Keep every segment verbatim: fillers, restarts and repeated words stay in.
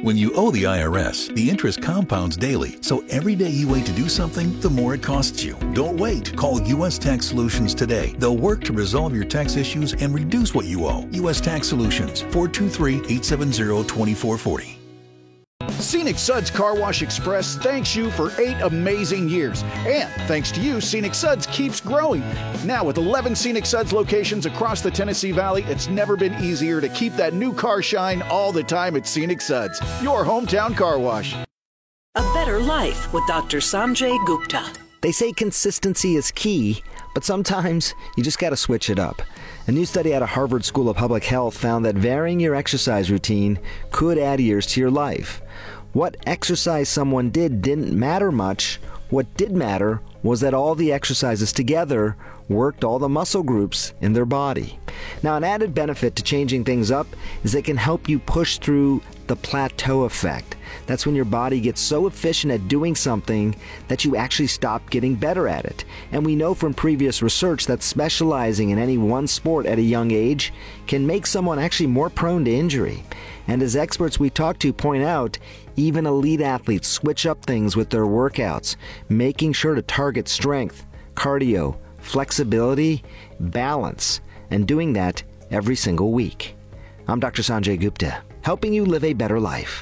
When you owe the I R S, the interest compounds daily, so every day you wait to do something, the more it costs you. Don't wait. Call U S Tax Solutions today. They'll work to resolve your tax issues and reduce what you owe. U S Tax Solutions, four two three, eight seven zero, two four four zero. Scenic Suds Car Wash Express thanks you for eight amazing years. And thanks to you, Scenic Suds keeps growing. Now with eleven Scenic Suds locations across the Tennessee Valley, it's never been easier to keep that new car shine all the time at Scenic Suds, your hometown car wash. A Better Life with Doctor Sanjay Gupta. They say consistency is key, but sometimes you just got to switch it up. A new study out of Harvard School of Public Health found that varying your exercise routine could add years to your life. What exercise someone did didn't matter much. What did matter was that all the exercises together worked all the muscle groups in their body. Now, an added benefit to changing things up is it can help you push through the plateau effect. That's when your body gets so efficient at doing something that you actually stop getting better at it. And we know from previous research that specializing in any one sport at a young age can make someone actually more prone to injury. And as experts we talk to point out, even elite athletes switch up things with their workouts, making sure to target strength, cardio, flexibility, balance, and doing that every single week. I'm Doctor Sanjay Gupta, helping you live a better life.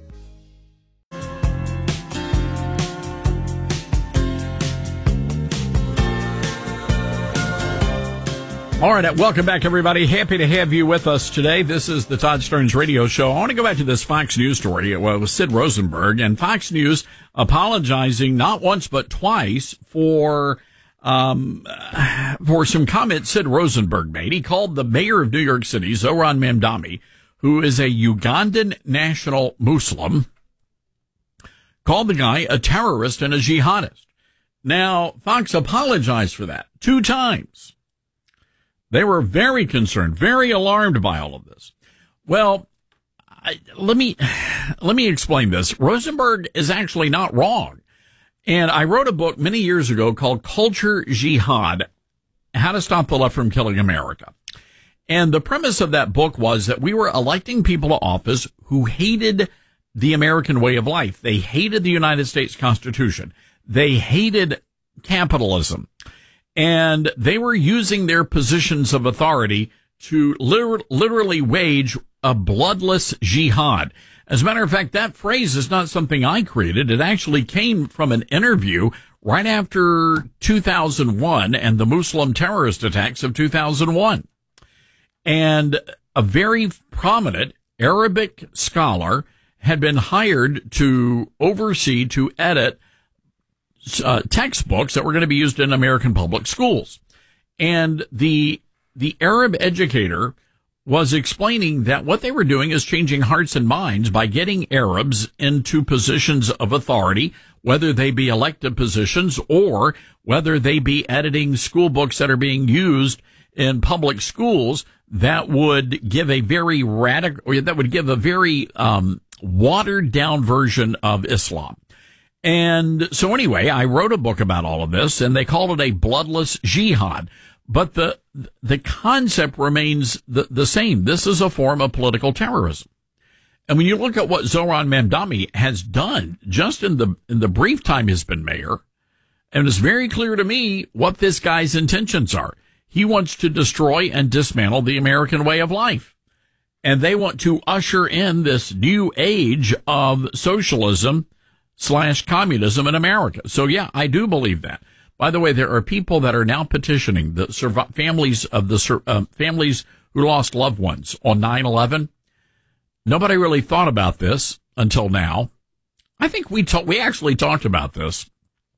All right, welcome back, everybody. Happy to have you with us today. This is the Todd Stearns Radio Show. I want to go back to this Fox News story well, with Sid Rosenberg, and Fox News apologizing not once but twice for um for some comments Sid Rosenberg made. He called the mayor of New York City, Zohran Mamdani, who is a Ugandan national Muslim, called the guy a terrorist and a jihadist. Now, Fox apologized for that two times. They were very concerned, very alarmed by all of this. Well, I, let me let me explain this. Rosenberg is actually not wrong. And I wrote a book many years ago called Culture Jihad, How to Stop the Left from Killing America. And the premise of that book was that we were electing people to office who hated the American way of life. They hated the United States Constitution. They hated capitalism. And they were using their positions of authority to liter- literally wage a bloodless jihad. As a matter of fact, that phrase is not something I created. It actually came from an interview right after two thousand one and the Muslim terrorist attacks of two thousand one. And a very prominent Arabic scholar had been hired to oversee, to edit Uh, textbooks that were going to be used in American public schools. And the the Arab educator was explaining that what they were doing is changing hearts and minds by getting Arabs into positions of authority, whether they be elected positions or whether they be editing school books that are being used in public schools that would give a very radical, or that would give a very um, watered down version of Islam. And so anyway, I wrote a book about all of this, and they called it a bloodless jihad. But the the concept remains the, the same. This is a form of political terrorism. And when you look at what Zohran Mamdani has done just in the in the brief time he's been mayor, and it's very clear to me what this guy's intentions are. He wants to destroy and dismantle the American way of life. And they want to usher in this new age of socialism slash communism in America. So yeah, I do believe that. By the way, there are people that are now petitioning the survi- families of the sur- uh, families who lost loved ones on nine eleven. Nobody really thought about this until now. I think we ta- we actually talked about this.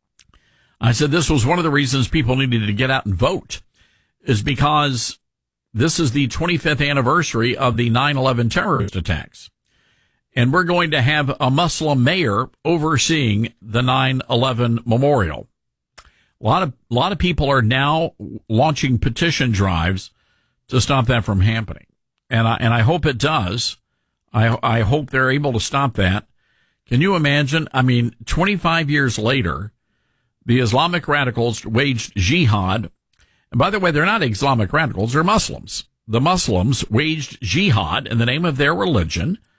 I said this was one of the reasons people needed to get out and vote, is because this is the twenty-fifth anniversary of the nine eleven terrorist attacks. And we're going to have a Muslim mayor overseeing the nine eleven memorial. A lot of, a lot of people are now launching petition drives to stop that from happening. And I, and I hope it does. I, I hope they're able to stop that. Can you imagine? I mean, twenty-five years later, the Islamic radicals waged jihad. And by the way, they're not Islamic radicals, they're Muslims. The Muslims waged jihad in the name of their religion